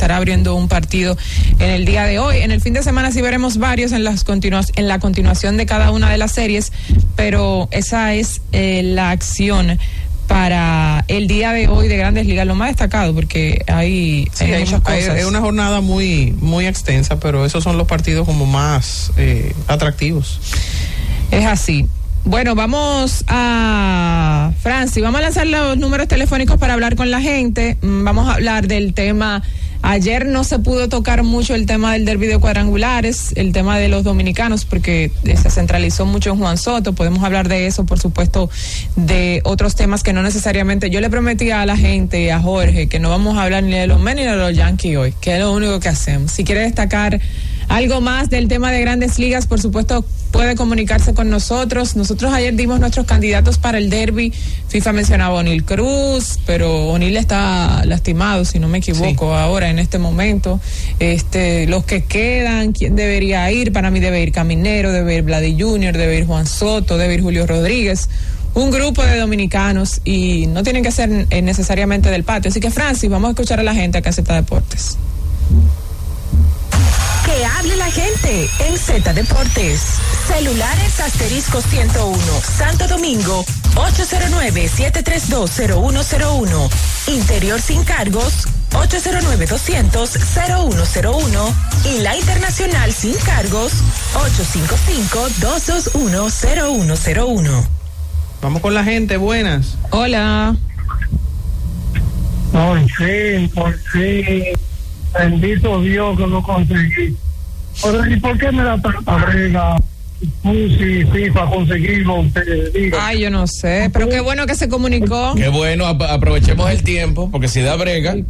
estará abriendo un partido en el día de hoy. En el fin de semana sí veremos varios en la continuación de cada una de las series, pero esa es la acción para el día de hoy de Grandes Ligas, lo más destacado, porque hay muchas cosas. Es una jornada muy, muy extensa, pero esos son los partidos como más atractivos. Es así. Bueno, vamos a Francis, vamos a lanzar los números telefónicos para hablar con la gente. Vamos a hablar del tema. Ayer no se pudo tocar mucho el tema del derbi de cuadrangulares, el tema de los dominicanos, porque se centralizó mucho en Juan Soto. Podemos hablar de eso, por supuesto, de otros temas que no necesariamente. Yo le prometí a la gente, a Jorge, que no vamos a hablar ni de los Mets ni de los Yankees hoy, que es lo único que hacemos. Si quiere destacar algo más del tema de Grandes Ligas, por supuesto, puede comunicarse con nosotros. Nosotros ayer dimos nuestros candidatos para el derbi. FIFA mencionaba a O'Neill Cruz, pero O'Neill está lastimado, si no me equivoco, ahora en este momento. Los que quedan, ¿quién debería ir? Para mí debe ir Caminero, debe ir Vladi Jr., debe ir Juan Soto, debe ir Julio Rodríguez. Un grupo de dominicanos, y no tienen que ser necesariamente del patio. Así que, Francis, vamos a escuchar a la gente acá en Z Deportes. Que hable la gente en Z Deportes. Celulares *101 Santo Domingo 809-732-0101. Interior sin cargos 809-200-0101. Y la internacional sin cargos 855-221-0101. Vamos con la gente, buenas. Hola. Por fin. Bendito Dios que lo conseguí. ¿Y por qué me da tanta brega? Sí, FIFA, conseguirlo, ustedes digan. Ay, yo no sé, pero qué bueno que se comunicó. Qué bueno, aprovechemos el tiempo, porque si da brega. Sí,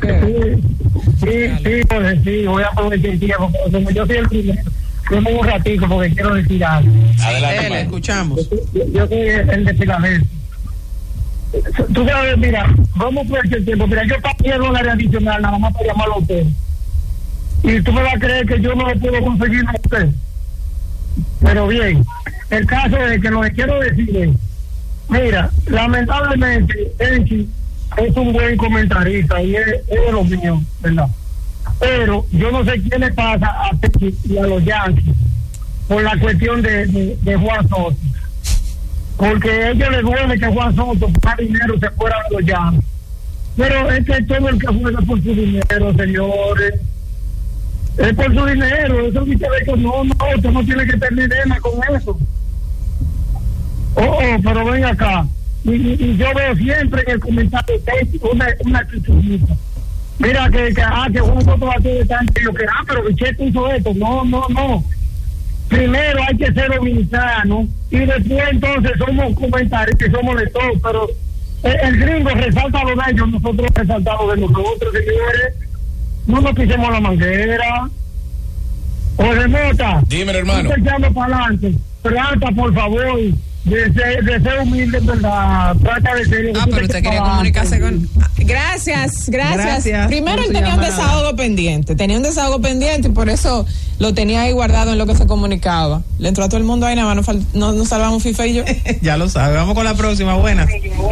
voy a aprovechar el tiempo, pero como yo soy el primero, tengo un ratico porque quiero retirar. Adelante, le escuchamos. Yo soy el de Filadelfia. Tú sabes, mira, vamos por el tiempo. Mira, yo pagué $1 adicional nada más para llamarlo a usted. Y tú me vas a creer que yo no lo puedo conseguir a usted. Pero bien, el caso es que lo que quiero decir es, mira, lamentablemente Enchi es un buen comentarista y es de los míos, ¿verdad? Pero yo no sé qué le pasa a Enchi y a los Yankees por la cuestión de Juan Soto. Porque a ellos les duele que Juan Soto por dinero se fuera a los Yankees. Pero es que todo el que juega por su dinero, señores. Es por su dinero, eso dice que no, usted no tiene que tener nada con eso. Pero ven acá. Y yo veo siempre en el comentario una actitudita. Mira que Juan Soto va a ser tanto, pero Bichette hizo esto. No. Primero hay que ser dominicano y después entonces somos comentaristas, somos de todo, pero el gringo resalta lo de ellos, nosotros resaltamos de nosotros, señores. No nos pisemos la manguera. Jorge Mota. Dímelo, hermano. Estoy echando para adelante. Trata, por favor, de ser humilde, ¿verdad? Trata de ser. Pero usted quería comunicarse con. Gracias. Primero él tenía un desahogo pendiente y por eso lo tenía ahí guardado en lo que se comunicaba. Le entró a todo el mundo ahí, nada más nos salvamos FIFA y yo. Ya lo sabe. Vamos con la próxima. Buenas.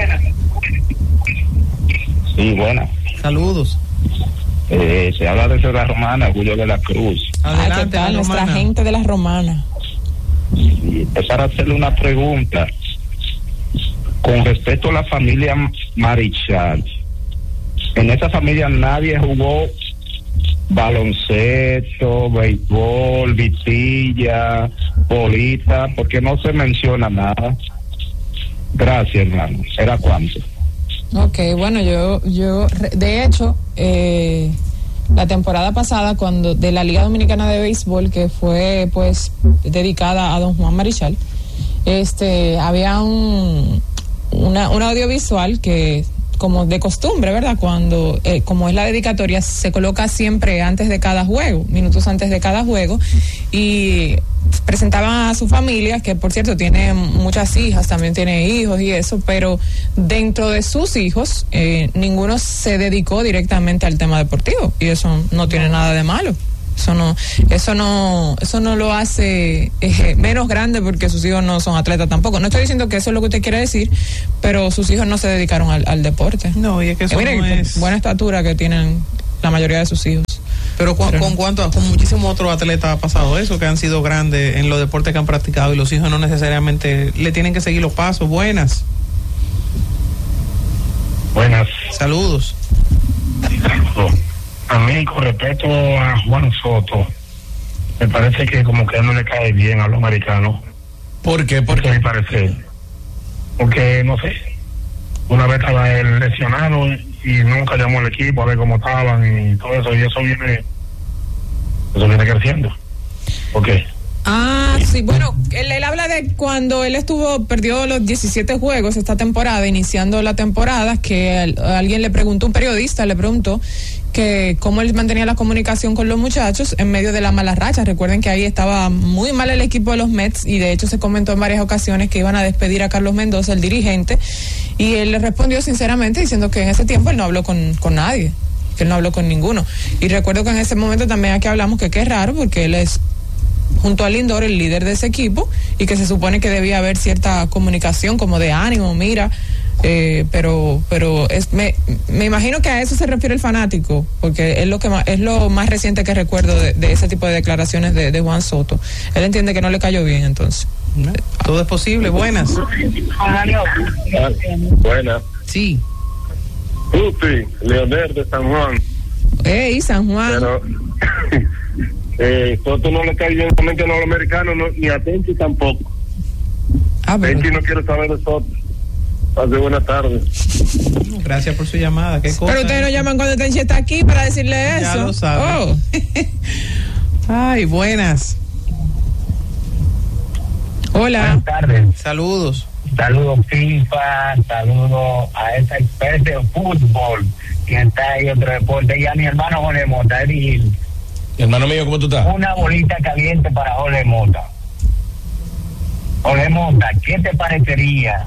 Sí, buenas. Saludos. Se habla de la Romana, Julio de la Cruz. Adelante, ¿qué tal? Nuestra gente de la Romana. Sí, es para hacerle una pregunta con respecto a la familia Marichal. En esa familia nadie jugó baloncesto, béisbol, vitilla, bolita, porque no se menciona nada. Gracias, hermano. ¿Era cuánto? Ok, bueno, yo de hecho, la temporada pasada, cuando de la Liga Dominicana de Béisbol, que fue pues dedicada a don Juan Marichal, había un audiovisual que, como de costumbre, ¿verdad? Cuando, como es la dedicatoria, se coloca siempre antes de cada juego, minutos antes de cada juego, y presentaban a su familia, que por cierto tiene muchas hijas, también tiene hijos y eso, pero dentro de sus hijos, ninguno se dedicó directamente al tema deportivo, y eso no tiene nada de malo. Eso no lo hace menos grande porque sus hijos no son atletas tampoco. No estoy diciendo que eso es lo que usted quiere decir, pero sus hijos no se dedicaron al deporte. No, y es que eso miren, no es... buena estatura que tienen la mayoría de sus hijos. Pero con muchísimos otros atletas ha pasado eso, que han sido grandes en los deportes que han practicado y los hijos no necesariamente le tienen que seguir los pasos. Buenas. Buenas. Saludos. A mí, con respecto a Juan Soto, me parece que como que no le cae bien a los americanos. ¿Por qué? Porque me parece. Porque, no sé, una vez estaba él lesionado y nunca llamó al equipo a ver cómo estaban y todo eso, y eso viene creciendo. ¿Por qué? Sí, bueno, él habla de cuando él perdió los 17 juegos esta temporada, iniciando la temporada, que alguien le preguntó, un periodista le preguntó que cómo él mantenía la comunicación con los muchachos en medio de la mala racha. Recuerden que ahí estaba muy mal el equipo de los Mets y de hecho se comentó en varias ocasiones que iban a despedir a Carlos Mendoza, el dirigente, y él le respondió sinceramente diciendo que en ese tiempo él no habló con nadie, que él no habló con ninguno. Y recuerdo que en ese momento también aquí hablamos que es raro porque él es, junto a Lindor, el líder de ese equipo, y que se supone que debía haber cierta comunicación como de ánimo, mira, pero me imagino que a eso se refiere el fanático, porque es lo más reciente que recuerdo de ese tipo de declaraciones de Juan Soto. Él entiende que no le cayó bien, entonces. Todo es posible. Buenas. Buenas. Sí. Tuti, Leonel de San Juan. San Juan. Pero Soto no le cae bien solamente a los americanos, ni a Tenchi tampoco. Tenchi no quiere saber de Soto. Pase buenas tardes. Gracias por su llamada. ¿Qué cosa? Pero ustedes no llaman cuando Tenchi está aquí para decirle eso. Ya lo saben. Ay, buenas. Hola. Buenas tardes. Saludos. Saludos FIFA, saludos a esa experta en fútbol que está ahí otro deporte, y a mi hermano Jorge Mota, Hermano mío, ¿cómo tú estás? Una bolita caliente para Jorge Mota. Jorge Mota, ¿qué te parecería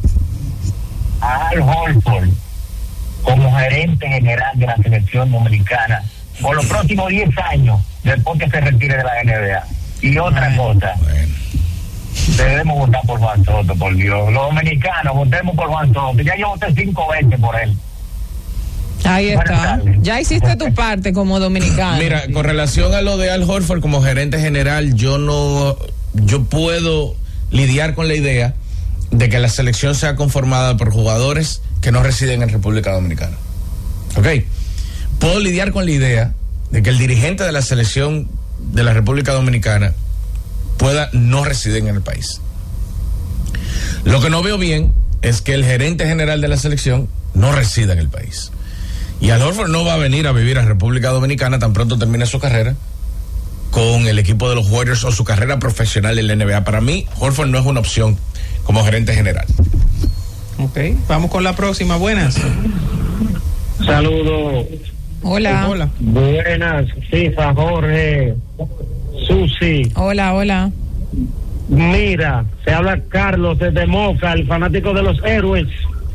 a Al Horford como gerente general de la selección dominicana por los próximos 10 años después que se retire de la NBA? Y otra cosa, debemos votar por Juan Soto, por Dios. Los dominicanos, votemos por Juan Soto. Ya yo voté 5 veces por él. Ahí está. Ya hiciste tu parte como dominicano. Mira, con relación a lo de Al Horford como gerente general, yo puedo lidiar con la idea de que la selección sea conformada por jugadores que no residen en República Dominicana. ¿Ok? Puedo lidiar con la idea de que el dirigente de la selección de la República Dominicana pueda no residir en el país. Lo que no veo bien es que el gerente general de la selección no resida en el país. Y Al Horford no va a venir a vivir a República Dominicana tan pronto termine su carrera con el equipo de los Warriors o su carrera profesional en la NBA. Para mí, Horford no es una opción como gerente general. Ok, vamos con la próxima. Buenas. Saludos. Hola. Hola. Buenas, FIFA, Jorge, Susi. Hola. Mira, se habla Carlos desde Moca, el fanático de los héroes.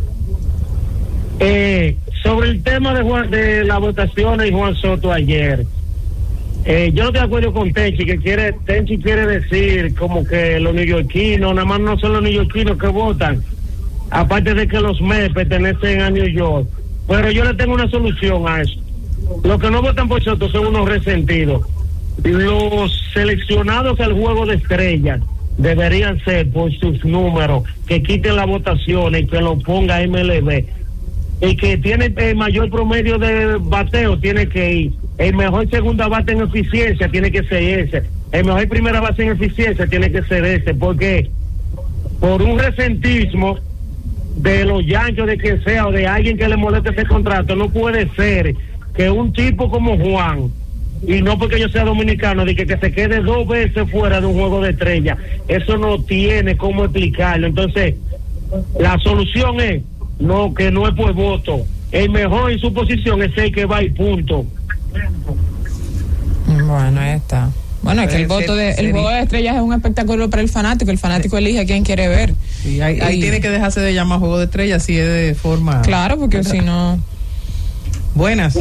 Sobre el tema de la votación de Juan Soto ayer, yo no estoy de acuerdo con Tenchi, Tenchi quiere decir como que los neoyorquinos, nada más no son los neoyorquinos que votan, aparte de que los Mets pertenecen a New York. Pero yo le tengo una solución a eso. Los que no votan por Soto son unos resentidos. Los seleccionados al juego de estrellas deberían ser por sus números, que quiten la votación y que lo ponga MLB. El que tiene el mayor promedio de bateo tiene que ir. El mejor segunda base en eficiencia tiene que ser ese. El mejor primera base en eficiencia tiene que ser ese. Porque por un resentismo de los Yankees, de que sea, o de alguien que le moleste ese contrato, no puede ser que un tipo como Juan, y no porque yo sea dominicano, de que se quede 2 veces fuera de un juego de estrella, eso no tiene cómo explicarlo. Entonces, la solución es que no es por voto. El mejor en su posición es el que va y punto. Bueno, ahí está. Bueno, es que el juego de estrellas es un espectáculo para el fanático elige a quien quiere ver. Y ahí tiene que dejarse de llamar juego de estrellas si es de forma. Claro, porque si no. Buenas.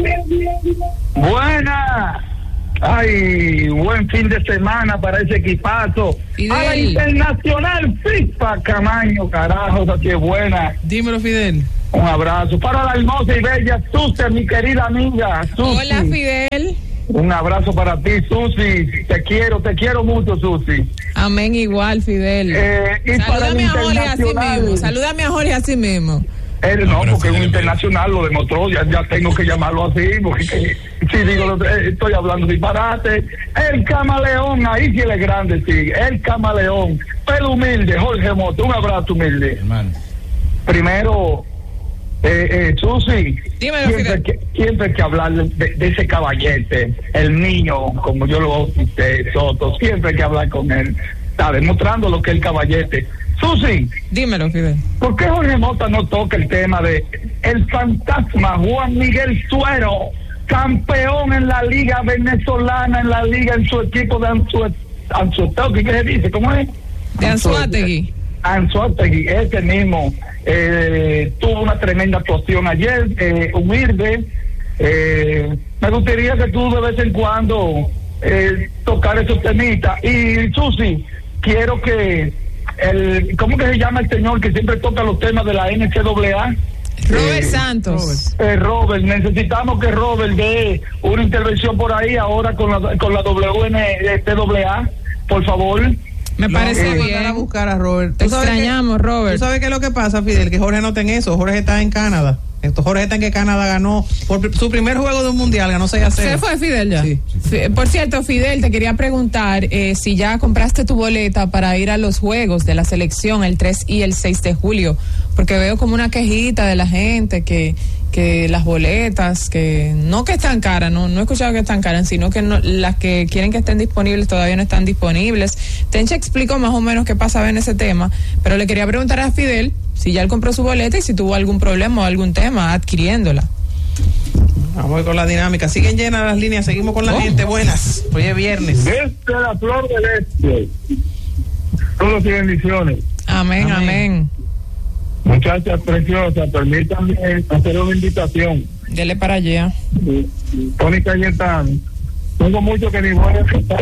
Buenas. Ay, buen fin de semana para ese equipazo. Fidel. A la Internacional FIFA, Camaño, carajo, así es buena. Dímelo, Fidel. Un abrazo para la hermosa y bella Susi, mi querida amiga Susi. Hola, Fidel. Un abrazo para ti, Susi. Te quiero mucho, Susi. Amén, igual, Fidel. Y para el Salúdame a Jorge así internacional. mismo. Salúdame a Jorge así mismo. No, porque un internacional lo demostró, ya tengo que llamarlo así, porque si digo, estoy hablando disparate. El camaleón, ahí sí él es grande, sí, el camaleón, pero humilde, Jorge Mota, un abrazo humilde. Hermano. Primero, Susi, Dímelo, Fidel. siempre hay que hablar de ese caballete, el niño, como yo lo bauticé, Soto, siempre hay que hablar con él, está demostrando lo que es el caballete. Susi, Dímelo, Fidel. ¿por qué Jorge Mota no toca el tema de el fantasma Juan Miguel Suero, campeón en la liga venezolana, en la liga, en su equipo de Anzuategui, ¿qué se dice? ¿Cómo es? De Anzuategui. Anzuategui, ese mismo, tuvo una tremenda actuación ayer, humilde. Me gustaría que tú de vez en cuando tocar esos temitas. Y Susi, quiero que ¿cómo que se llama el señor que siempre toca los temas de la NCAA? Robert Santos. Robert, necesitamos que Robert dé una intervención por ahí ahora con la WNCAA, por favor. Me parece Vamos a bien. mandar a buscar a Robert. Te extrañamos, Robert. ¿Tú sabes qué es lo que pasa, Fidel? Que Jorge no está en eso. Jorge está en Canadá. Jorge está en que Canadá ganó por su primer juego de un mundial, ganó 6-0. ¿Se fue Fidel ya? Sí. Por cierto, Fidel, te quería preguntar si ya compraste tu boleta para ir a los juegos de la selección el 3 y el 6 de julio, porque veo como una quejita de la gente que las boletas, que no que están caras, no he escuchado que están caras, sino que las que quieren que estén disponibles todavía no están disponibles. Tencha explicó más o menos qué pasaba en ese tema, pero le quería preguntar a Fidel si ya él compró su boleta y si tuvo algún problema o algún tema adquiriéndola. Vamos con la dinámica. Siguen llenas las líneas, seguimos con la gente. Buenas. Hoy es viernes. Desde la flor del este. Todos y bendiciones. Amén, amén. Muchachas preciosas, permítanme hacer una invitación. Dele para allá. Tony Cayetano, tengo mucho que ni voy a empezar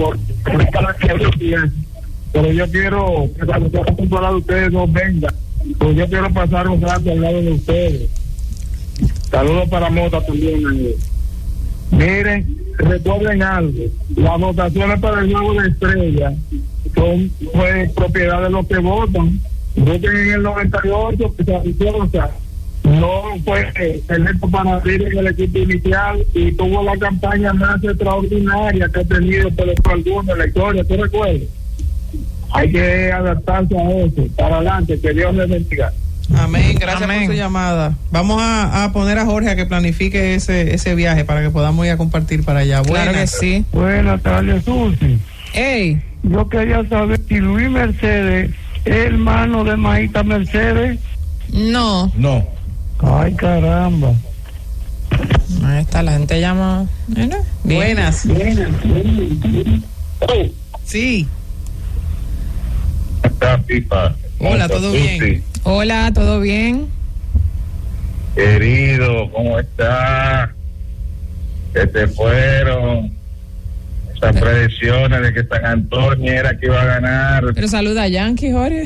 pero yo quiero que cuando sea temporada ustedes no vengan, pues yo quiero pasar un rato al lado de ustedes. Saludos para Mota también. Miren, recuerden algo, las votaciones para el juego de estrella son propiedad de los que votan. Voten en el 98, que no fue electo para ir en el equipo inicial y tuvo la campaña más extraordinaria que ha tenido por alguno en la historia, ¿tú recuerdas? Hay que adaptarse a eso, para adelante, que Dios les bendiga. Amén, gracias Amén. por su llamada. Vamos a poner a Jorge a que planifique ese viaje para que podamos ir a compartir para allá. Claro Buenas. que sí. Buenas tardes, Susi. Ey, Yo quería saber si Luis Mercedes es hermano de Maíta Mercedes. no. No. Ay, caramba. Ahí está, la gente llama. Bueno, bien. Buenas. Sí. Está pipa. Hola, ¿todo bien? Hola, ¿todo bien? Querido, ¿cómo está? Que te fueron esas predicciones de que San Antonio era que iba a ganar. Pero saluda a Yankee, Jorge.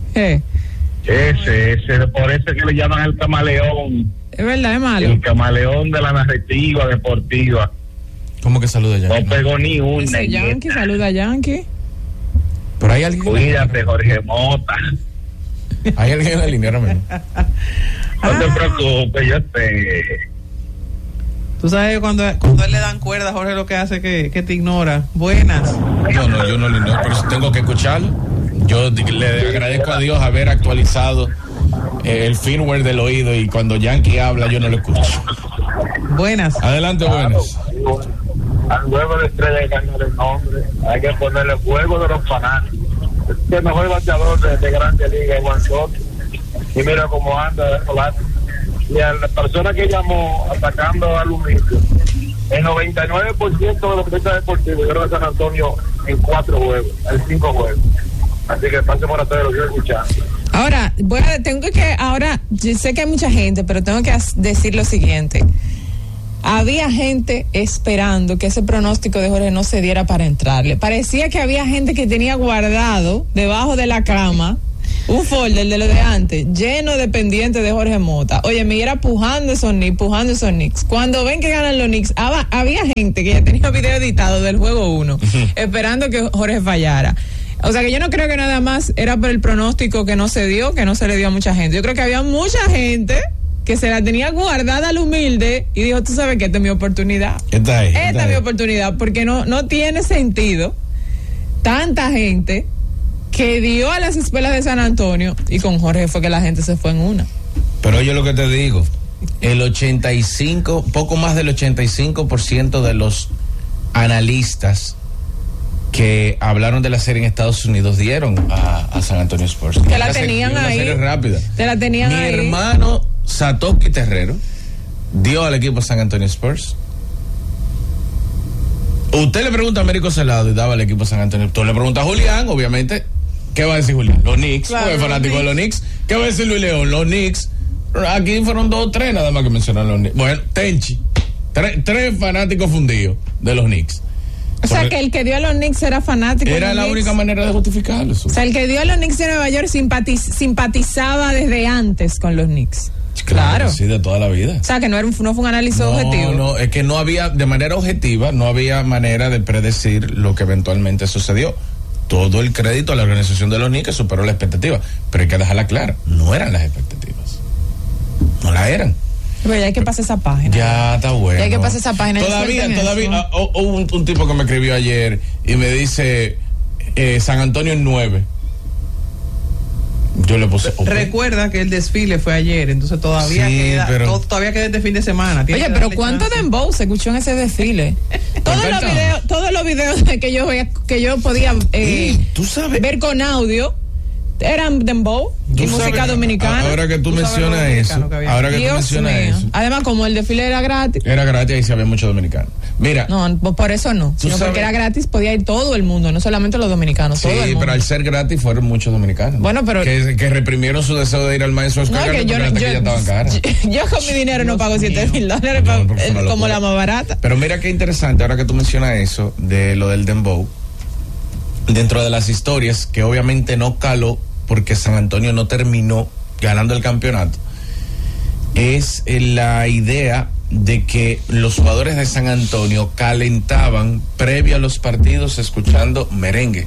Ese, por eso es que le llaman el camaleón. Es verdad, es malo. El camaleón de la narrativa deportiva. ¿Cómo que saluda ya? No pegó ni una. Ese Yankee, saluda a Yankee. Pero hay alguien. Cuídate, Jorge Mota. Hay alguien en la línea, Ramiro. No te preocupes, yo sé. Tú sabes que cuando él le dan cuerda, Jorge lo que hace es que te ignora. Buenas. No, yo no le ignoro, pero si tengo que escucharlo. Yo le agradezco a Dios haber actualizado el firmware del oído y cuando Yankee habla yo no lo escucho. Buenas. Adelante, buenas. Al juego de estrella hay que cambiarle el nombre. Hay que ponerle juego de los fanáticos. El mejor bateador de Grande Liga es Juan Soto. Y mira cómo anda de volar. Y a la persona que llamó atacando a Lumicio, el 99% de los periodistas deportivos llegaron a San Antonio en 4 juegos, en 5 juegos. Así que pase por atrás, lo quiero escuchar. Ahora, yo sé que hay mucha gente, pero tengo que decir lo siguiente. Había gente esperando que ese pronóstico de Jorge no se diera para entrarle. Parecía que había gente que tenía guardado debajo de la cama Un folder de lo de antes, lleno de pendientes de Jorge Mota. Oye, me era pujando esos Knicks. Cuando ven que ganan los Knicks, había gente que ya tenía video editado del juego 1, esperando que Jorge fallara. O sea que yo no creo que nada más era por el pronóstico que no se dio, que no se le dio a mucha gente. Yo creo que había mucha gente que se la tenía guardada al humilde y dijo, tú sabes que esta es mi oportunidad. Esta es mi oportunidad, porque no tiene sentido tanta gente que dio a las escuelas de San Antonio, y con Jorge fue que la gente se fue en una. Pero oye lo que te digo, poco más del 85% de los analistas que hablaron de la serie en Estados Unidos dieron a San Antonio Spurs. Que la tenían ahí. Una serie rápida. Te la tenían ahí. Mi hermano Satoshi Terrero dio al equipo San Antonio Spurs. Usted le pregunta a Américo Celado y daba al equipo San Antonio. Tú le preguntas a Julián, obviamente. ¿Qué va a decir Julián? Los Knicks, claro, fue fanático de los Knicks. ¿Qué va a decir Luis León? Los Knicks. Aquí fueron 2 o 3 nada más que mencionaron los Knicks. Bueno, Tenchi. 3 fanáticos fundidos de los Knicks. O sea, que el que dio a los Knicks era fanático. Era la única manera de justificarlo. O sea, el que dio a los Knicks de Nueva York simpatizaba desde antes con los Knicks. Claro. Sí, de toda la vida. O sea, que no fue un análisis objetivo. No, es que no había, de manera objetiva, no había manera de predecir lo que eventualmente sucedió. Todo el crédito a la organización de los Knicks que superó la expectativa. Pero hay que dejarla clara, no eran las expectativas. No la eran. Pero ya hay que pasar esa página. Ya está bueno. Ya hay que pasar esa página. Todavía. Hubo un tipo que me escribió ayer y me dice San Antonio en 9. Yo le puse. Recuerda que el desfile fue ayer, entonces todavía queda este fin de semana. Oye, pero ¿cuánto dembow se escuchó en ese desfile? Todos los videos que yo podía ¿tú sabes? Ver con audio eran dembow y música dominicana. Ahora que tú mencionas eso. Además, como el desfile era gratis. Era gratis y se había muchos dominicanos. Mira. No, por eso no. Sino porque era gratis, podía ir todo el mundo, no solamente los dominicanos. Sí, todo el mundo. Pero al ser gratis fueron muchos dominicanos. Bueno, pero. Que reprimieron su deseo de ir al maestro Oscar porque las taquillas estaban caras. Yo con mi dinero no pago $7,000 como la más barata. Pero mira qué interesante, ahora que tú mencionas eso, de lo del dembow. Dentro de las historias, que obviamente no caló, porque San Antonio no terminó ganando el campeonato, es la idea de que los jugadores de San Antonio calentaban previo a los partidos escuchando merengue.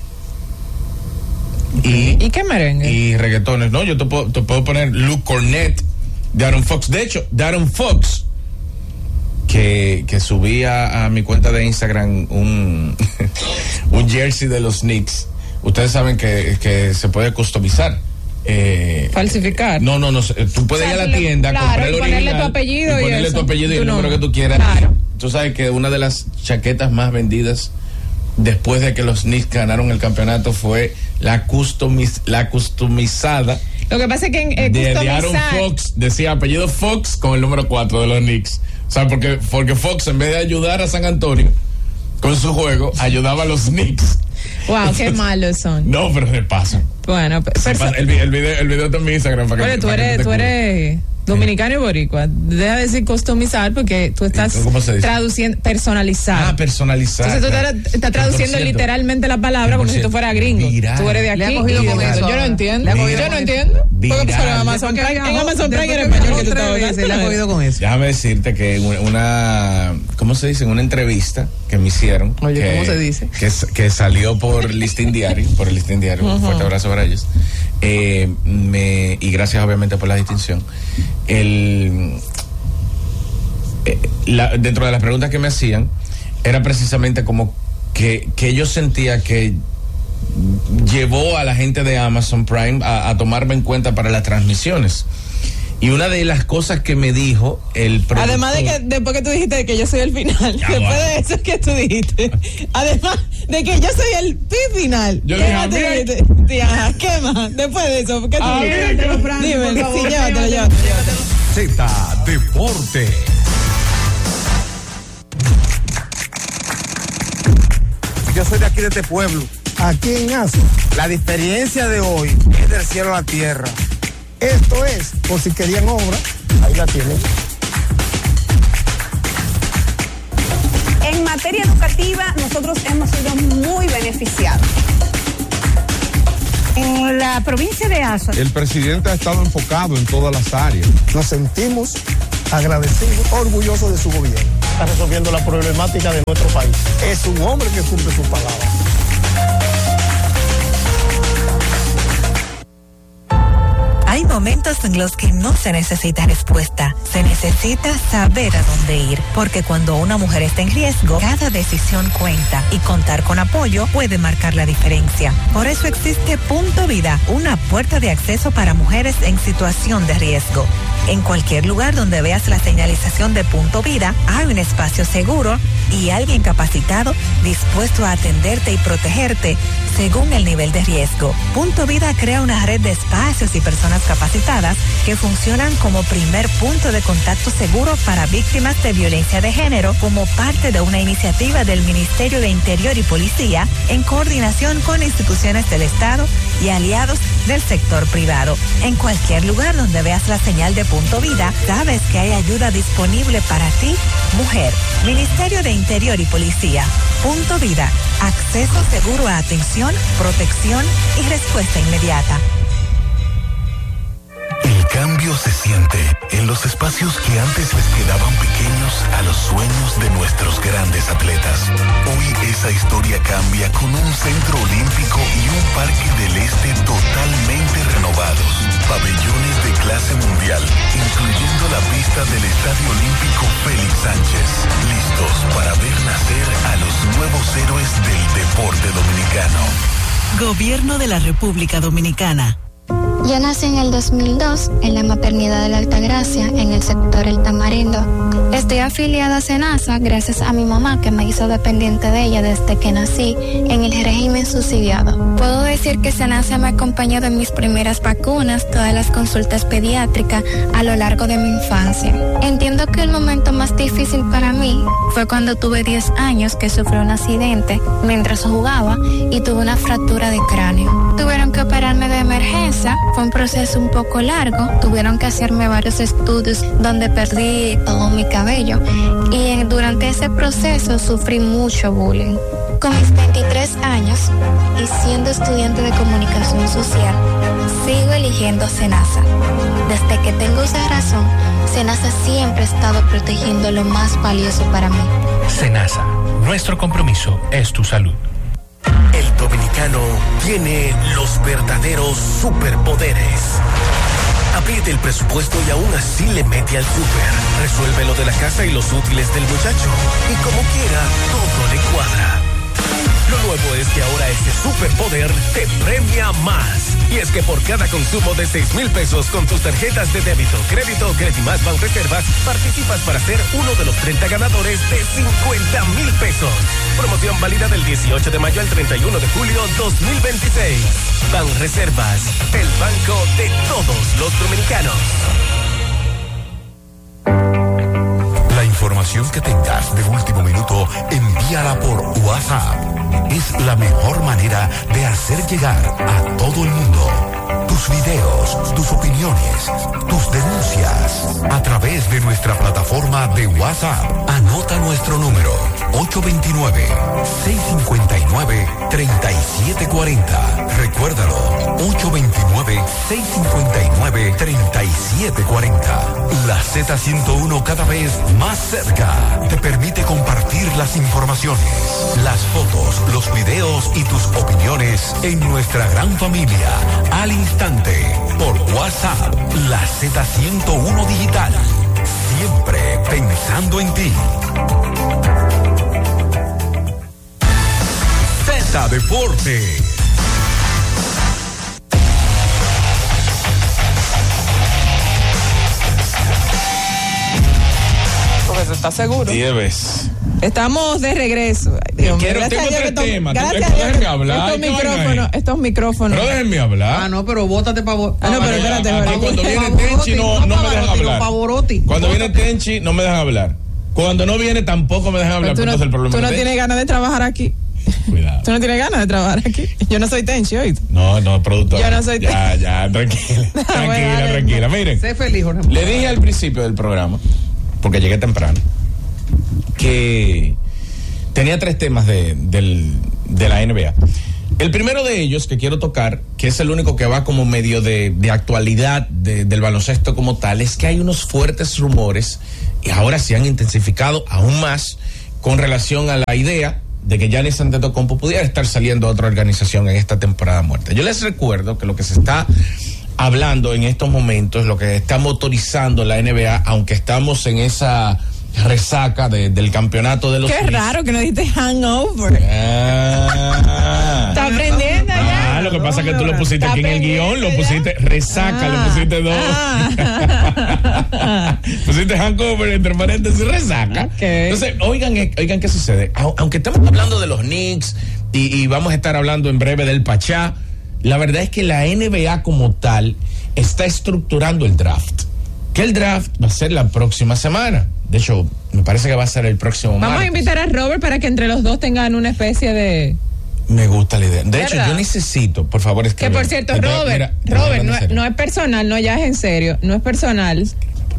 ¿Y qué merengue? Y reggaetones. No, yo te puedo poner Luke Cornett, de Aaron Fox. De hecho, de Aaron Fox, que subía a mi cuenta de Instagram un jersey de los Knicks. Ustedes saben que se puede customizar. Falsificar. No. Tú puedes ir a la tienda, comprar el original, ponerle tu apellido y ponerle tu apellido y el número que tú quieras. Claro. Tú sabes que una de las chaquetas más vendidas después de que los Knicks ganaron el campeonato fue la customizada. Lo que pasa es que de Aaron Fox, decía apellido Fox con el número 4 de los Knicks. O sea, porque Fox, en vez de ayudar a San Antonio con su juego, ayudaba a los Knicks. Wow, qué malos son. No, pero de paso. Bueno, el video está en mi Instagram. Oye, tú eres dominicano y boricua. Deja de decir customizar porque tú estás traduciendo, personalizar. Personalizar. Entonces tú estás traduciendo literalmente la palabra como si tú fueras gringo. Tú eres de aquí. Yo no entiendo. Porque en Amazon Prime era español que tú estabas. Le ha cogido con eso. Déjame decirte que ¿cómo se dice? En una entrevista que me hicieron. Oye, ¿cómo se dice? Que salió por Listín Diario. Un fuerte abrazo para ellos. Y gracias obviamente por la distinción. Dentro de las preguntas que me hacían era precisamente como que yo sentía que llevó a la gente de Amazon Prime a tomarme en cuenta para las transmisiones. Y una de las cosas que me dijo el productor, además de que después que tú dijiste que yo soy el final, después de eso que tú dijiste, además de que yo soy el final, yo ¿qué más tú dijiste? ¿Qué más? Después de eso, ¿qué tú dijiste? Dime, sí, llévatelo. Z Deporte. Yo soy de aquí, de este pueblo. Aquí en Aso. La diferencia de hoy es del cielo a la tierra. Esto es, por si querían obra, ahí la tienen. En materia educativa, nosotros hemos sido muy beneficiados. En en la provincia de Asa. El presidente ha estado enfocado en todas las áreas. Nos sentimos agradecidos, orgullosos de su gobierno. Está resolviendo la problemática de nuestro país. Es un hombre que cumple su palabra. Hay momentos en los que no se necesita respuesta, se necesita saber a dónde ir, porque cuando una mujer está en riesgo, cada decisión cuenta y contar con apoyo puede marcar la diferencia. Por eso existe Punto Vida, una puerta de acceso para mujeres en situación de riesgo. En cualquier lugar donde veas la señalización de Punto Vida, hay un espacio seguro y alguien capacitado dispuesto a atenderte y protegerte según el nivel de riesgo. Punto Vida crea una red de espacios y personas capacitadas que funcionan como primer punto de contacto seguro para víctimas de violencia de género como parte de una iniciativa del Ministerio de Interior y Policía en coordinación con instituciones del Estado y aliados del sector privado. En cualquier lugar donde veas la señal de Punto Vida, sabes que hay ayuda disponible para ti, mujer. Ministerio de Interior y Policía. Punto Vida. Acceso seguro a atención, protección y respuesta inmediata. El cambio se siente en los espacios que antes les quedaban pequeños a los sueños de nuestros grandes atletas. Hoy esa historia cambia con un centro olímpico y un parque del este totalmente renovados. Pabellones de clase mundial, incluyendo la pista del Estadio Olímpico Félix Sánchez. Listos para ver nacer a los nuevos héroes del deporte dominicano. Gobierno de la República Dominicana. Yo nací en el 2002 en la maternidad de la Altagracia, en el sector El Tamarindo. Estoy afiliada a SENASA gracias a mi mamá, que me hizo dependiente de ella desde que nací en el régimen subsidiado. Puedo decir que SENASA me ha acompañado en mis primeras vacunas, todas las consultas pediátricas a lo largo de mi infancia. Entiendo que el momento más difícil para mí fue cuando tuve 10 años, que sufrí un accidente mientras jugaba y tuve una fractura de cráneo. Tuvieron que operarme de emergencia. Fue un proceso un poco largo, tuvieron que hacerme varios estudios donde perdí todo mi cabello y durante ese proceso sufrí mucho bullying. Con mis 23 años y siendo estudiante de comunicación social, sigo eligiendo SENASA. Desde que tengo esa razón, SENASA siempre ha estado protegiendo lo más valioso para mí. SENASA, nuestro compromiso es tu salud. El dominicano tiene los verdaderos superpoderes. Apriete el presupuesto y aún así le mete al súper. Resuelve lo de la casa y los útiles del muchacho. Y como quiera, todo le cuadra. Lo nuevo es que ahora ese superpoder te premia más. Y es que por cada consumo de 6,000 pesos con tus tarjetas de débito, crédito o Credimás Banreservas, participas para ser uno de los 30 ganadores de 50,000 pesos. Promoción válida del 18 de mayo al 31 de julio 2026. Banreservas, el banco de todos los dominicanos. La información que tengas de último minuto, envíala por WhatsApp. Es la mejor manera de hacer llegar a todo el mundo tus videos, tus opiniones, tus denuncias a través de nuestra plataforma de WhatsApp. Anota nuestro número 829-659-3740. Recuérdalo, 829-659-3740. La Z101, cada vez más cerca, te permite compartir las informaciones, las fotos, los videos y tus opiniones en nuestra gran familia al instante por WhatsApp. La Z101 Digital, siempre pensando en ti. Z Deportes. Profesor, ¿estás seguro? 10 veces. Estamos de regreso. Ay, Dios mío, Tengo tres temas. Gracias a Dios. Déjenme hablar. Estos micrófonos. Pero déjenme hablar. Ah, no, pero bótate para no, pero espérate. Cuando viene Tenchi no me dejan hablar. Cuando viene Tenchi no me dejan hablar. Cuando no viene tampoco me dejan hablar. Tú no tienes ganas de trabajar aquí. Cuidado. Tú no tienes ganas de trabajar aquí. Yo no soy Tenchi hoy. No, productor. Yo no soy Tenchi. Ya, tranquila. Tranquila. Miren. Sé feliz, Jorge. Le dije al principio del programa, porque llegué temprano, que tenía 3 temas de la NBA. El primero de ellos que quiero tocar, que es el único que va como medio de actualidad del baloncesto como tal, es que hay unos fuertes rumores, y ahora se han intensificado aún más, con relación a la idea de que Giannis Antetokounmpo pudiera estar saliendo a otra organización en esta temporada muerta. Yo les recuerdo que lo que se está hablando en estos momentos, lo que está motorizando la NBA, aunque estamos en esa resaca del campeonato de los Qué Knicks. raro que no dijiste hangover. Está aprendiendo ya. Lo que pasa es que tú lo pusiste aquí en el guión, lo pusiste resaca, lo pusiste dos. Pusiste hangover entre paréntesis resaca. Okay. Entonces, oigan qué sucede. Aunque estamos hablando de los Knicks y vamos a estar hablando en breve del Pachá, la verdad es que la NBA como tal está estructurando el draft. Que el draft va a ser la próxima semana. De hecho, me parece que va a ser el próximo martes. Vamos a invitar a Robert para que entre los dos tengan una especie de... Me gusta la idea. De hecho, ¿verdad? yo necesito, por favor, escribe. Que por cierto, Robert, no es personal, no, ya es en serio, no es personal.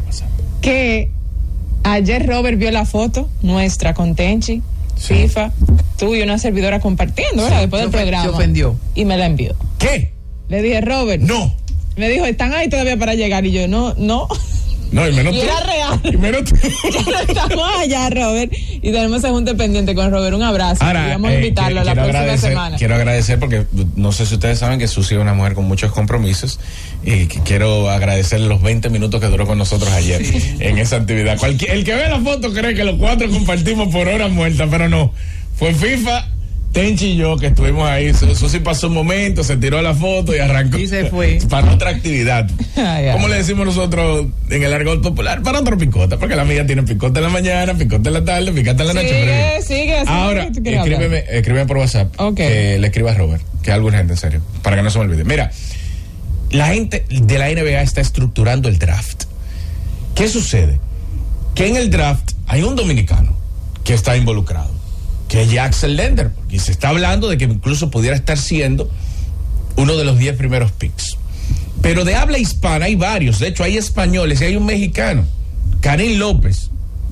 Que ayer Robert vio la foto nuestra con Tenchi, FIFA, tú y una servidora compartiendo, ¿verdad? Después del programa. Se ofendió. Y me la envió. ¿Qué? Le dije, Robert. No. Me dijo, están ahí todavía para llegar. Y yo, no. No, y menos y tú. era real. Y menos tú. Ya no estamos allá, Robert. Y tenemos ese junte pendiente con Robert. Un abrazo. Ahora, y vamos a invitarlo la próxima semana. Quiero agradecer porque no sé si ustedes saben que Susi es una mujer con muchos compromisos y que quiero agradecerle los 20 minutos que duró con nosotros ayer en esa actividad. El que ve la foto cree que los 4 compartimos por horas muertas, pero no. Fue FIFA, Tenchi y yo que estuvimos ahí. Susi pasó un momento, se tiró la foto y arrancó. Y se fue. Para otra actividad. ¿Cómo le decimos nosotros en el argot popular? Para otro picota, porque la mía tiene picota en la mañana, picota en la tarde, picota en la noche. Sigue así. Ahora, escríbeme por WhatsApp. Que le escriba a Robert, que es algo urgente, en serio, para que no se me olvide. Mira, la gente de la NBA está estructurando el draft. ¿Qué sucede? Que en el draft hay un dominicano que está involucrado, que es Jackson Lender, y se está hablando de que incluso pudiera estar siendo uno de los 10 primeros picks. Pero de habla hispana hay varios, de hecho hay españoles y hay un mexicano, Karim López,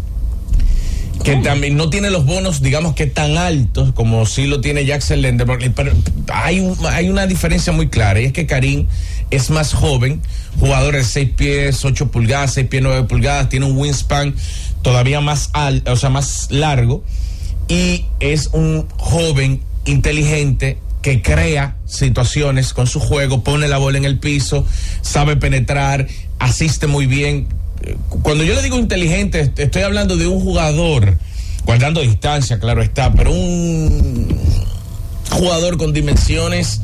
que también no tiene los bonos, digamos que tan altos como sí lo tiene Jackson Lender, pero hay una diferencia muy clara, y es que Karim es más joven, jugador de 6 pies, 8 pulgadas, 6 pies, 9 pulgadas, tiene un wingspan todavía más alto, o sea, más largo, y es un joven inteligente que crea situaciones con su juego, pone la bola en el piso, sabe penetrar, asiste muy bien. Cuando yo le digo inteligente, estoy hablando de un jugador, guardando distancia, claro está, pero un jugador con dimensiones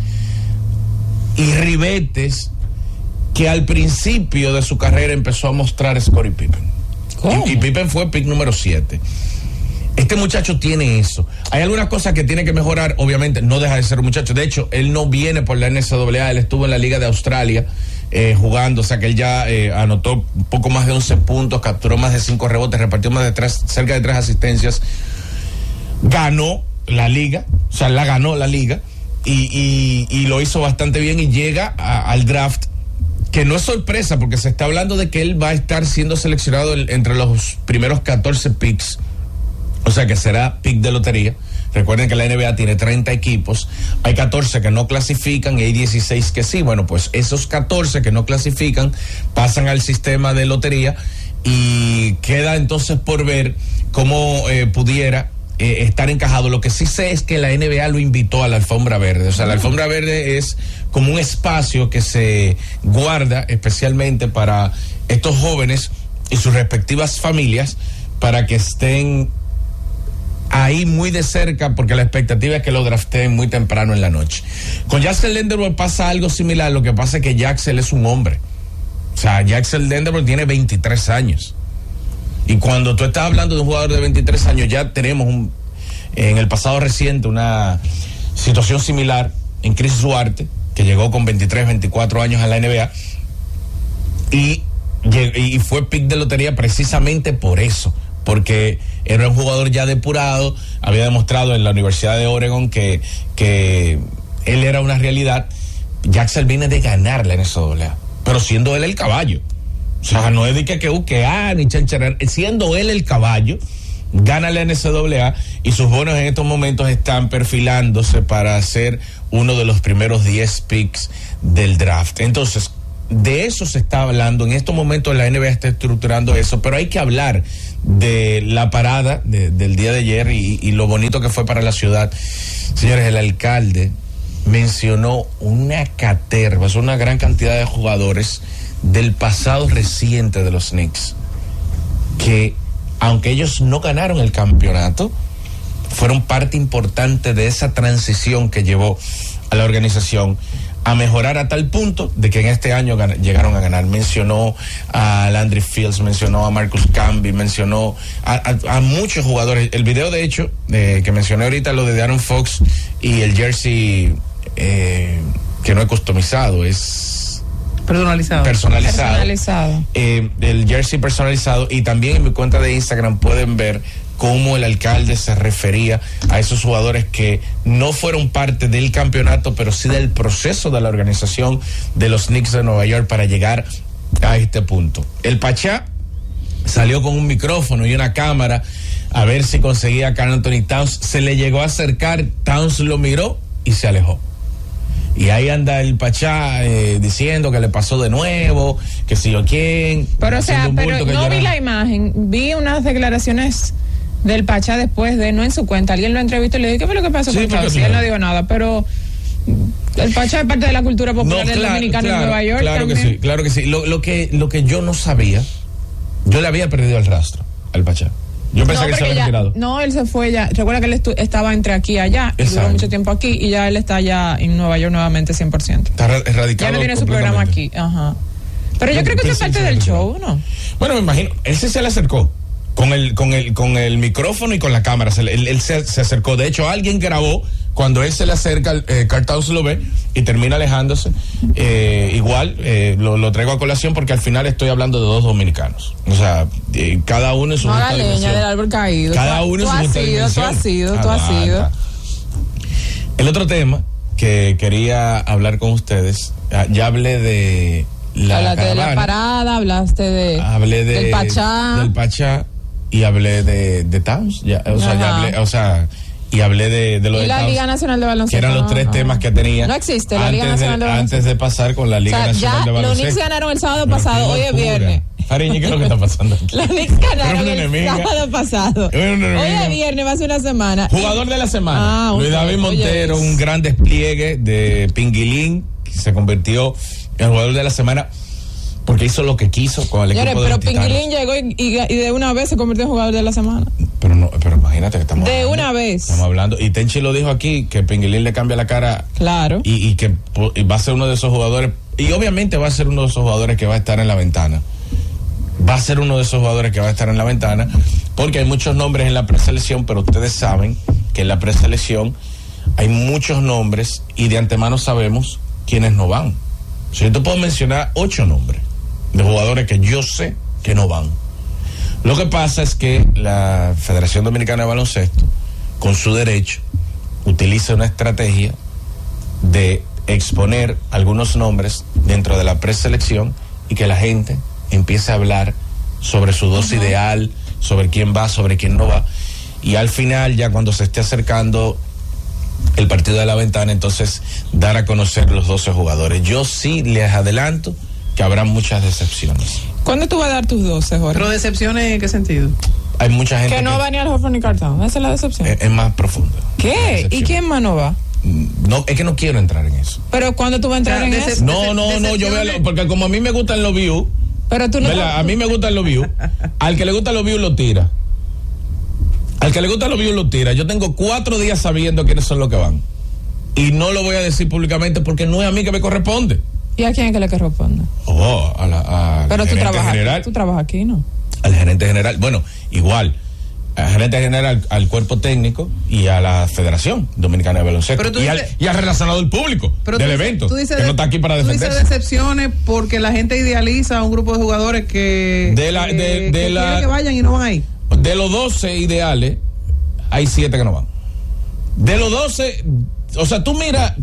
y ribetes que al principio de su carrera empezó a mostrar Scottie Pippen. Y Pippen fue pick número 7. Este muchacho tiene eso. Hay algunas cosas que tiene que mejorar, obviamente no deja de ser un muchacho. De hecho, él no viene por la NCAA, él estuvo en la Liga de Australia jugando, o sea que él ya anotó un poco más de 11 puntos, capturó más de 5 rebotes, repartió más de cerca de 3 asistencias. Ganó la liga, o sea, la ganó la liga y lo hizo bastante bien y llega al draft, que no es sorpresa porque se está hablando de que él va a estar siendo seleccionado entre los primeros 14 picks. O sea que será pick de lotería. Recuerden que la NBA tiene 30 equipos, hay 14 que no clasifican y hay 16 que sí. Bueno, pues esos 14 que no clasifican pasan al sistema de lotería y queda entonces por ver cómo pudiera estar encajado. Lo que sí sé es que la NBA lo invitó a la alfombra verde. O sea, la alfombra verde es como un espacio que se guarda especialmente para estos jóvenes y sus respectivas familias, para que estén ahí muy de cerca, porque la expectativa es que lo drafteen muy temprano en la noche. Con Jackson Lenderborg pasa algo similar. Lo que pasa es que Jackson es un hombre. O sea, Jackson Lenderborg tiene 23 años. Y cuando tú estás hablando de un jugador de 23 años, ya tenemos en el pasado reciente una situación similar en Chris Duarte, que llegó con 23, 24 años a la NBA y fue pick de lotería precisamente por eso, porque era un jugador ya depurado, había demostrado en la Universidad de Oregon que él era una realidad. Jackson viene de ganar la NCAA, pero siendo él el caballo. O sea, no es de que ni chancharar, siendo él el caballo gana la NCAA y sus bonos en estos momentos están perfilándose para ser uno de los primeros 10 picks del draft. Entonces, de eso se está hablando. En estos momentos la NBA está estructurando eso, pero hay que hablar de la parada del día de ayer y lo bonito que fue para la ciudad. Señores, el alcalde mencionó una caterva, es una gran cantidad de jugadores del pasado reciente de los Knicks, que aunque ellos no ganaron el campeonato, fueron parte importante de esa transición que llevó a la organización a mejorar a tal punto de que en este año llegaron a ganar. Mencionó a Landry Fields, mencionó a Marcus Camby, mencionó a muchos jugadores. El video, de hecho, que mencioné ahorita, lo de De'Aaron Fox y el jersey que no es customizado, es personalizado. El jersey personalizado, y también en mi cuenta de Instagram pueden ver cómo el alcalde se refería a esos jugadores que no fueron parte del campeonato, pero sí del proceso de la organización de los Knicks de Nueva York para llegar a este punto. El Pachá salió con un micrófono y una cámara a ver si conseguía a Karl Anthony Towns. Se le llegó a acercar, Towns lo miró y se alejó. Y ahí anda el Pachá diciendo que le pasó de nuevo, que si yo quién. Pero o sea, pero no vi la imagen, vi unas declaraciones del Pachá después de, no en su cuenta, alguien lo entrevistó y le dije, ¿qué fue lo que pasó con Towns? Y él no dijo nada, pero el Pachá es parte de la cultura popular del dominicano en Nueva York. Claro también. que sí, claro que sí. Lo que yo no sabía, yo le había perdido el rastro al Pachá. Yo pensé que se había retirado. No, él se fue ya. Recuerda que él estaba entre aquí y allá. Y duró mucho tiempo aquí y ya él está ya en Nueva York nuevamente 100%. Está erradicado. Ya no tiene su programa aquí. Ajá. Pero yo creo que eso es parte del show, ¿no? Bueno, me imagino. Él se le acercó con el micrófono y con la cámara. Él se acercó. De hecho, alguien grabó cuando él se le acerca, Karl Towns lo ve y termina alejándose. Igual lo traigo a colación porque al final estoy hablando de dos dominicanos. O sea, cada uno en su justa dimensión. No la leña del árbol caído. Cada uno en su justa dimensión. Tú has sido. El otro tema que quería hablar con ustedes, ya hablé de hablaste de la parada, hablaste del Pachá y hablé de Towns. Y hablé de lo de la Towns, Liga Nacional de Baloncesto. Que eran los tres temas que tenía. No existe la Liga Nacional de Baloncesto. Antes de pasar con la Liga Nacional de Baloncesto. Los Knicks ganaron el sábado pasado, hoy es viernes. Fariñi, ¿qué es lo que está pasando aquí? Los Knicks ganaron el sábado pasado. Hoy es viernes, va a ser una semana. Jugador de la semana. Luis David Montero, un gran despliegue de Pinguilín, que se convirtió en jugador de la semana porque hizo lo que quiso con el equipo de los Titanes. Pinguilín llegó y de una vez se convirtió en jugador de la semana. Pero imagínate que estamos de una vez. Estamos hablando, y Tenchi lo dijo aquí, que Pinguilín le cambia la cara. Claro. Y que va a ser uno de esos jugadores, y obviamente va a ser uno de esos jugadores que va a estar en la ventana. Va a ser uno de esos jugadores que va a estar en la ventana, porque hay muchos nombres en la preselección, pero ustedes saben que en la preselección hay muchos nombres y de antemano sabemos quiénes no van. O sea, yo te puedo mencionar 8 nombres de jugadores que yo sé que no van. Lo que pasa es que la Federación Dominicana de Baloncesto, con su derecho, utiliza una estrategia de exponer algunos nombres dentro de la preselección y que la gente empiece a hablar sobre su dosis ideal, sobre quién va, sobre quién no va, y al final, ya cuando se esté acercando el partido de la ventana, entonces dar a conocer los 12 jugadores. Yo sí les adelanto que habrá muchas decepciones. ¿Cuándo tú vas a dar tus 12, Jorge? ¿Pero decepciones en qué sentido? Hay mucha gente que no va ni al Horford ni Karl Towns. Esa es la decepción. Es más profunda. ¿Qué? ¿Y quién más no va? No, es que no quiero entrar en eso. ¿Pero cuándo tú vas a entrar en eso? No, yo veo, porque como a mí me gustan los views, pero tú no. A mí me gustan los views. Al que le gustan los views lo tira. Al que le gustan los views lo tira. Yo tengo 4 días sabiendo quiénes son los que van. Y no lo voy a decir públicamente porque no es a mí que me corresponde. ¿Y a quién es que le corresponde? Pero tú trabajas aquí, ¿no? Al gerente general. Bueno, igual. Al gerente general, al cuerpo técnico y a la Federación Dominicana de Baloncesto. Y al relacionador público del evento, que no está aquí para defenderse. Tú dices decepciones porque la gente idealiza a un grupo de jugadores que quieren que vayan y no van ahí. De los 12 ideales, hay 7 que no van. De los 12, o sea, tú mira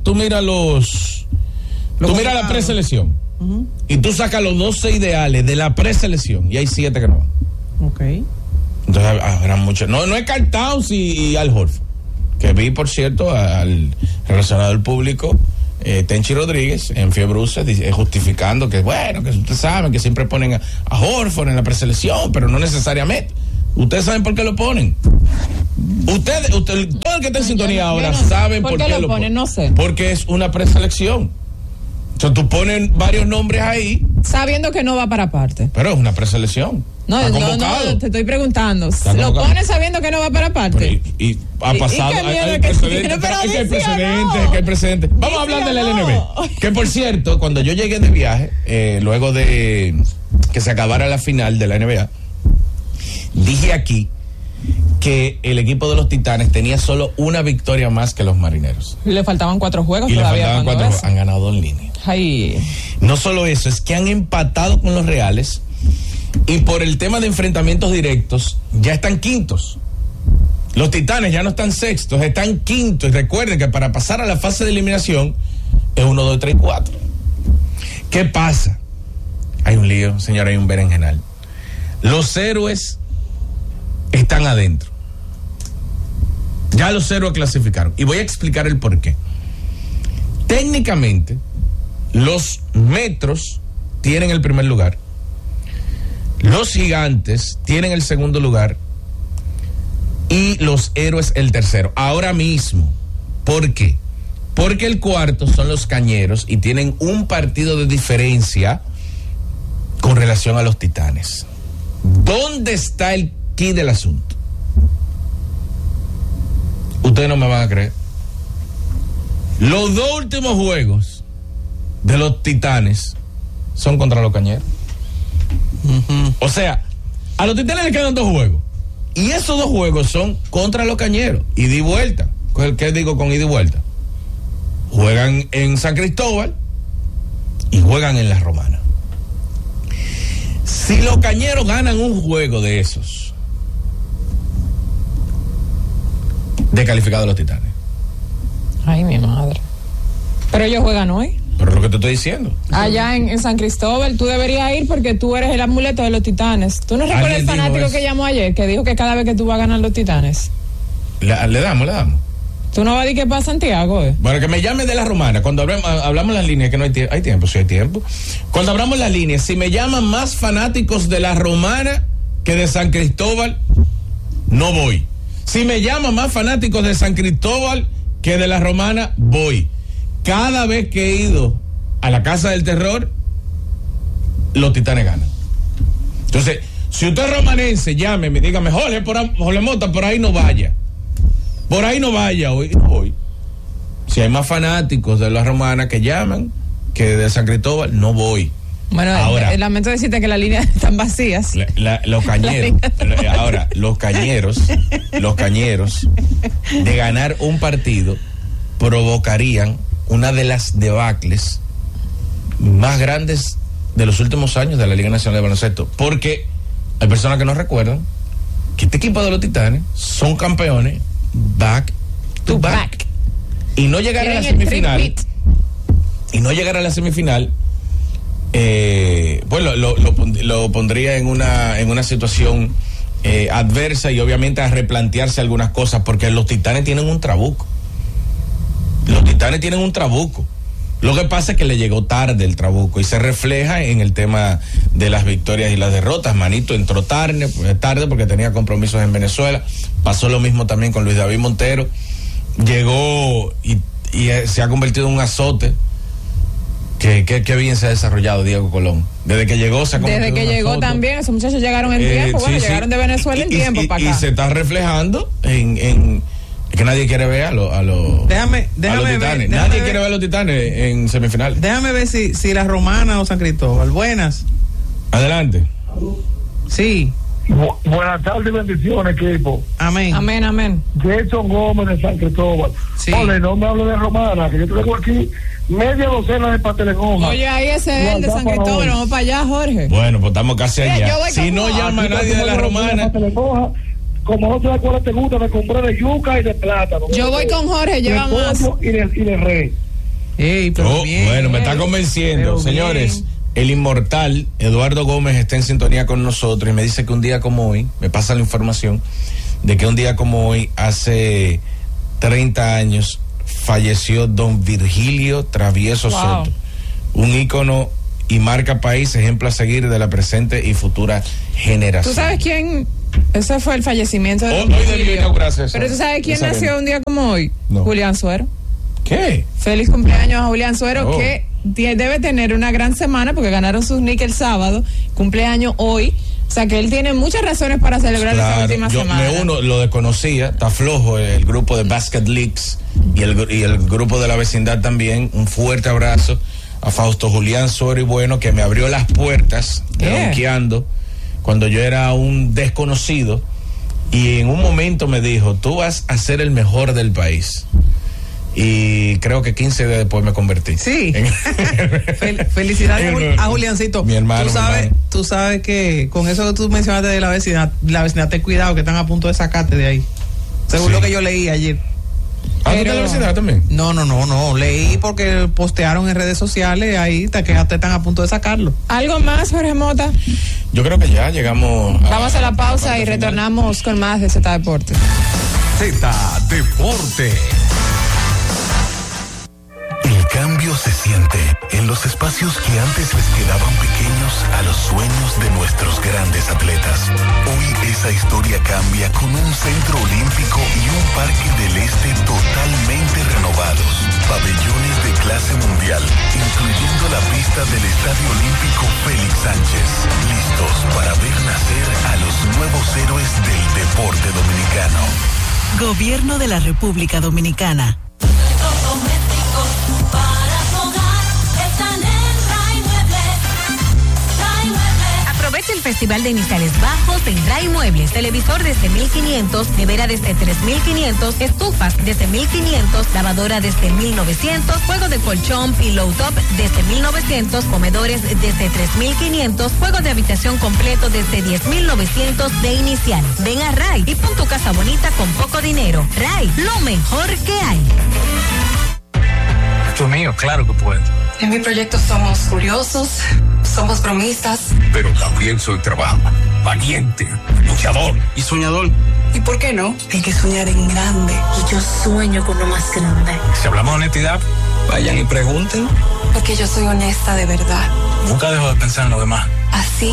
la preselección y tú sacas los 12 ideales de la preselección y hay 7 que no van. Ok. Entonces Entonces habrá mucho. No es Karl Towns y Al Horford. Que vi, por cierto, al relacionado del público, Tenchi Rodríguez, en Fiebre USA, justificando que, bueno, que ustedes saben que siempre ponen a Horford en la preselección, pero no necesariamente. Ustedes saben por qué lo ponen. Ustedes, todo el que está en sintonía ahora, saben por qué lo ponen. No sé. Porque es una preselección. O sea, tú pones varios nombres ahí. Sabiendo que no va para parte. Pero es una preselección. No, te estoy preguntando. ¿Lo pones sabiendo que no va para parte? Y ha pasado. Hay precedentes. Vamos a hablar del LNB. Que por cierto, cuando yo llegué de viaje, luego de que se acabara la final de la NBA, dije aquí que el equipo de los Titanes tenía solo una victoria más que los Marineros. Le faltaban 4 juegos y todavía. Han ganado 2 líneas. Ay. No solo eso, es que han empatado con los Reales y por el tema de enfrentamientos directos ya están quintos. Los Titanes ya no están sextos, están quintos. Y recuerden que para pasar a la fase de eliminación es 1, 2, 3, 4. ¿Qué pasa? Hay un lío, señor, hay un berenjenal. Los héroes están adentro. Ya los héroes clasificaron. Y voy a explicar el por qué. Técnicamente, los Metros tienen el primer lugar. Los Gigantes tienen el segundo lugar. Y los héroes el tercero. Ahora mismo. ¿Por qué? Porque el cuarto son los Cañeros y tienen un partido de diferencia con relación a los Titanes. ¿Dónde está el quid del asunto? Ustedes no me van a creer. Los 2 últimos juegos de los Titanes son contra los Cañeros. O sea, a los Titanes le quedan 2 juegos. Y esos 2 juegos son contra los Cañeros. Ida y vuelta. ¿Qué digo con ida y vuelta? Juegan en San Cristóbal y juegan en La Romana. Si los Cañeros ganan un juego de esos, descalificados los Titanes. Ay, mi madre. Pero ellos juegan hoy. Pero lo que te estoy diciendo. Allá en San Cristóbal, tú deberías ir porque tú eres el amuleto de los Titanes. ¿Tú no recuerdas el fanático que llamó ayer, que dijo que cada vez que tú vas a ganar los Titanes? Le damos. ¿Tú no vas a decir que para Santiago? Bueno, que me llame de La Romana. Cuando hablamos las líneas, que no hay tiempo. Hay tiempo, sí hay tiempo. Cuando hablamos las líneas, si me llaman más fanáticos de La Romana que de San Cristóbal, no voy. Si me llaman más fanáticos de San Cristóbal que de La Romana, voy. Cada vez que he ido a la Casa del Terror, los Titanes ganan. Entonces, si usted es romanense, llámeme, dígame, Jorge Mota, por ahí no vaya. Por ahí no vaya hoy. Si hay más fanáticos de La Romana que llaman que de San Cristóbal, no voy. Bueno, ahora, lamento decirte que las líneas están vacías. Los Cañeros. Ahora, los Cañeros, de ganar un partido, provocarían una de las debacles más grandes de los últimos años de la Liga Nacional de Baloncesto. Porque hay personas que no recuerdan que este equipo de los Titanes son campeones back to back. Y no llegar a la semifinal. Bueno, lo pondría en una situación adversa y obviamente a replantearse algunas cosas, porque los Titanes tienen un trabuco. Lo que pasa es que le llegó tarde el trabuco y se refleja en el tema de las victorias y las derrotas. Manito entró tarde porque tenía compromisos en Venezuela. Pasó lo mismo también con Luis David Montero. Llegó y se ha convertido en un azote. Qué bien se ha desarrollado Diego Colón. Desde que llegó se ha convertido en un azote. Desde que llegó también, esos muchachos llegaron en tiempo. Bueno, llegaron de Venezuela en tiempo para acá. Y se está reflejando en que nadie quiere ver a los Titanes. Nadie quiere ver a los Titanes en semifinal. Déjame ver si La Romana o San Cristóbal. Buenas. Adelante. Sí. Buenas tardes y bendiciones, equipo. Amén. Jason Gómez de San Cristóbal. Sí. Ole, no me hable de Romana, que yo tengo aquí media docena de pasteles en hoja. Oye, ahí ese es el de San Cristóbal. Vamos para allá, Jorge. Bueno, pues estamos casi allá. Si no llama a nadie de La Romana. Como no sé cuál te gusta, me compré de yuca y de plátano. Yo voy con Jorge, lleva más. Y de rey. Pero bien. Bueno, me está convenciendo. Señores, el inmortal Eduardo Gómez está en sintonía con nosotros y me dice que un día como hoy, me pasa la información de que un día como hoy, hace 30 años, falleció don Virgilio Travieso Soto, un ícono y marca país, ejemplo a seguir de la presente y futura generación. ¿Tú sabes quién? Ese fue el fallecimiento de don Virgilio. Pero ¿tú sabes quién nació un día como hoy? No. Julián Suero. ¿Qué? Feliz cumpleaños a Julián Suero, que debe tener una gran semana porque ganaron sus Knicks el sábado, cumpleaños hoy. O sea que él tiene muchas razones para celebrar esta última semana. Uno lo desconocía, está flojo el grupo de Basket Leagues y el grupo de la vecindad también. Un fuerte abrazo a Fausto Julián Suero y Bueno, que me abrió las puertas ronqueando cuando yo era un desconocido y en un momento me dijo, tú vas a ser el mejor del país. Y creo que 15 días después me convertí. Sí. Felicidades a Juliancito. Mi hermano. Tú sabes que con eso que tú mencionaste de la vecindad, ten cuidado que están a punto de sacarte de ahí. Según lo que yo leí ayer. ¿Ah, tú de la vecindad también? No. Leí porque postearon en redes sociales ahí que te están a punto de sacarlo. ¿Algo más, Jorge Mota? Yo creo que ya llegamos. Vamos a la pausa y retornamos con más de Z Deporte. Z Deporte. El cambio se siente en los espacios que antes les quedaban pequeños a los sueños de nuestros grandes atletas. Hoy esa historia cambia con un centro olímpico y un parque del este totalmente renovados. Pabellones de clase mundial, incluyendo la pista del Estadio Olímpico Félix Sánchez. Listos para ver nacer a los nuevos héroes del deporte dominicano. Gobierno de la República Dominicana. Aprovecha el Festival de Iniciales Bajos en Ray Muebles. Televisor desde 1,500, nevera desde 3,500, estufas desde 1,500, lavadora desde 1,900, juego de colchón, pillow top desde 1,900, comedores desde 3,500, juego de habitación completo desde 10,900 de inicial. Ven a Ray y pon tu casa bonita con poco dinero. Ray, lo mejor que hay. Esto es mío, claro que puedo. En mi proyecto somos curiosos, somos bromistas. Pero también soy trabajador, valiente, luchador y soñador. ¿Y por qué no? Hay que soñar en grande. Y yo sueño con lo más grande. Si hablamos de honestidad, vayan y pregunten. Porque yo soy honesta de verdad. Nunca dejo de pensar en lo demás. Así